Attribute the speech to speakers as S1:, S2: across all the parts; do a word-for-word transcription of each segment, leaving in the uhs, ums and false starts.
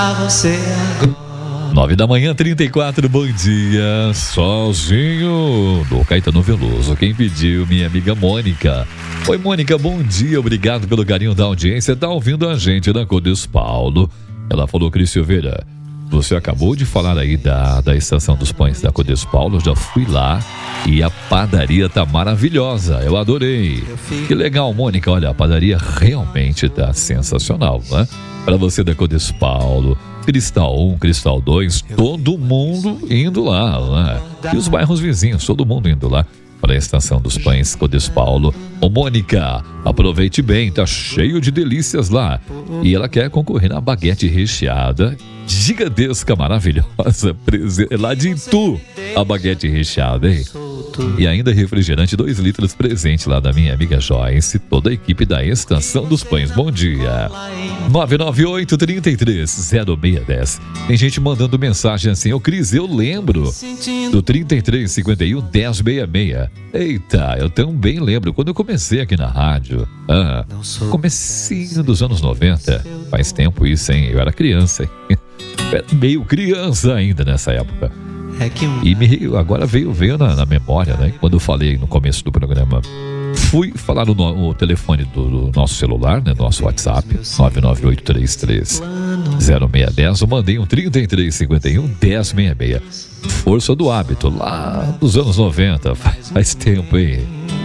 S1: você agora.
S2: Nove da manhã, trinta e quatro, bom dia. Sozinho, do Caetano Veloso. Quem pediu? Minha amiga Mônica. Oi, Mônica, bom dia. Obrigado pelo carinho da audiência. Tá ouvindo a gente da Codes Paulo. Ela falou, Cris Silveira, você acabou de falar aí da, da Estação dos Pães da Codes Paulo. Eu já fui lá e a padaria tá maravilhosa. Eu adorei. Que legal, Mônica. Olha, a padaria realmente tá sensacional, né? Para você da Codes Paulo, Cristal um, Cristal dois, todo mundo indo lá, né? E os bairros vizinhos, todo mundo indo lá para a Estação dos Pães Codes Paulo. Ô Mônica, aproveite bem, tá cheio de delícias lá. E ela quer concorrer na baguete recheada, gigantesca, maravilhosa, lá de Itu, a baguete recheada, hein? E ainda refrigerante dois litros presente lá da minha amiga Joyce, toda a equipe da Estação dos Pães. Bom dia. nove nove oito, três três, zero seis um zero. Tem gente mandando mensagem assim, ô Cris, eu lembro do trinta e três, cinquenta e um, dez sessenta e seis. Eita, eu também lembro, quando eu comecei aqui na rádio, ah, comecinho dos anos noventa, faz tempo isso, hein? Eu era criança, hein? Era meio criança ainda nessa época. E me, agora veio, veio na, na memória, né? Quando eu falei no começo do programa, fui falar no, no telefone do, do nosso celular, né? Nosso WhatsApp, nove nove oito três três zero seis um zero. Eu mandei um trinta e três, cinquenta e um, dez sessenta e seis. Força do hábito, lá dos anos noventa, faz, faz tempo, hein?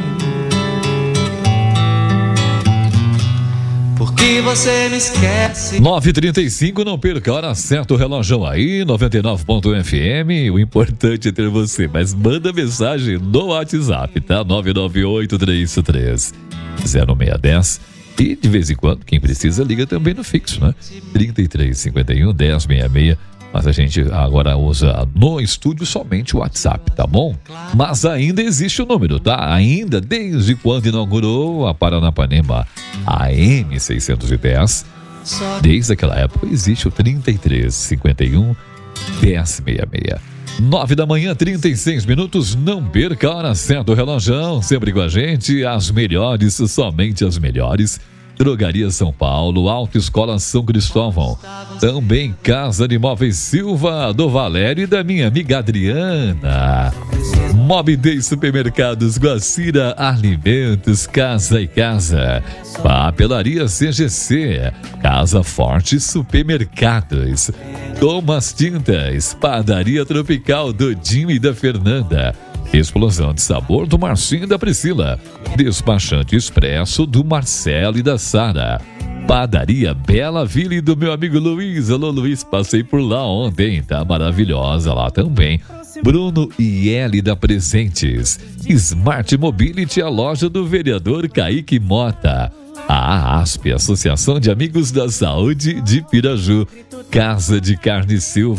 S1: Porque você me esquece.
S2: nove e trinta e cinco, não perca a hora certa, o relógio aí, noventa e nove ponto F M. O importante é ter você, mas manda mensagem no WhatsApp, tá? nove nove oito três três zero seis um zero. E de vez em quando, quem precisa, liga também no fixo, né? trinta e três, cinquenta e um, dez sessenta e seis. Mas a gente agora usa no estúdio somente o WhatsApp, tá bom? Mas ainda existe o número, tá? Ainda, desde quando inaugurou a Paranapanema A M seiscentos e dez, desde aquela época existe o trinta e três, cinquenta e um, dez sessenta e seis. Nove da manhã, trinta e seis minutos, não perca a hora certa, o relógio, sempre com a gente, as melhores, somente as melhores. Drogaria São Paulo, Autoescola São Cristóvão, também Casa de Móveis Silva, do Valério e da minha amiga Adriana. Mob Day Supermercados Guacira Alimentos, Casa e Casa. Papelaria C G C, Casa Forte Supermercados. Thomas Tintas, Padaria Tropical do Dinho e da Fernanda. Explosão de sabor do Marcinho e da Priscila. Despachante Expresso do Marcelo e da Sara. Padaria Bela Vila e do meu amigo Luiz. Alô Luiz, passei por lá ontem, tá maravilhosa lá também. Bruno e Eli da Presentes. Smart Mobility, a loja do vereador Kaique Mota. A ASP, Associação de Amigos da Saúde de Piraju. Casa de Carne Silva.